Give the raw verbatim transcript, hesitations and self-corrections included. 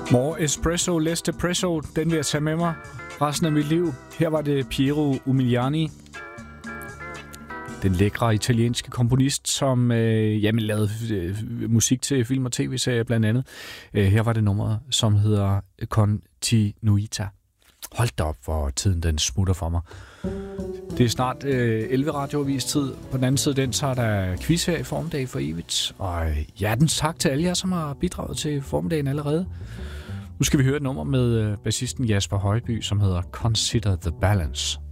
More espresso, less depresso. Den vil jeg tage med mig resten af mit liv. Her var det Piero Umiliani, den lækre italienske komponist, som øh, jamen, lavede øh, musik til film og tv-serier blandt andet. Øh, her var det nummeret, som hedder Continuita. Hold da op, hvor tiden den smutter for mig. Det er snart øh, elleve radioavis tid. På den anden side den, så er der quiz her i formiddag for evigt. Og øh, hjertens tak til alle jer, som har bidraget til formiddagen allerede. Nu skal vi høre et nummer med øh, bassisten Jasper Højby, som hedder Consider the Balance.